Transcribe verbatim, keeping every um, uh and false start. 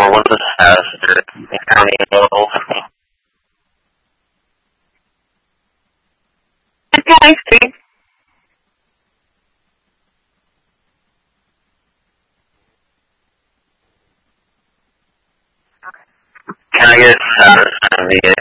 or what is the status of your county available? County Street. Can I get a status of the